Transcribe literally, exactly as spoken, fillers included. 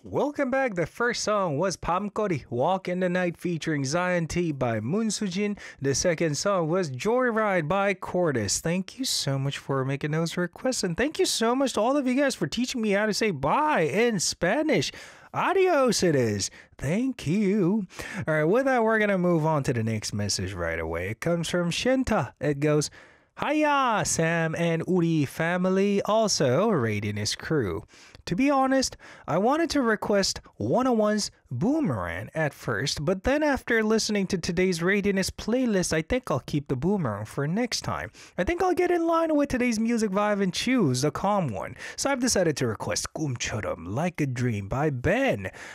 Welcome back. The first song was 밤거리, Walk in the Night featuring Zion T by Moon Sujin. The second song was Joyride by Cordis. Thank you so much for making those requests. And thank you so much to all of you guys for teaching me how to say bye in Spanish. Adios it is. Thank you. All right, with that, we're going to move on to the next message right away. It comes from Shenta. It goes, Hiya, Sam and Uri family, also Radianist crew. To be honest, I wanted to request one oh one's Boomerang at first, but then after listening to today's Radianist playlist, I think I'll keep the Boomerang for next time. I think I'll get in line with today's music vibe and choose the calm one. So I've decided to request 꿈처럼 Like a Dream by Ben.